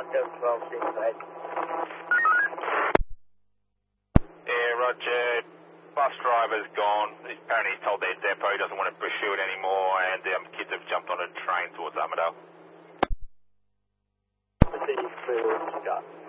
Delta 12, 6, 8. Yeah, Roger. Bus driver's gone. Apparently he's told their depot he doesn't want to pursue it anymore, and kids have jumped on a train towards Armidale. Proceed to Scott.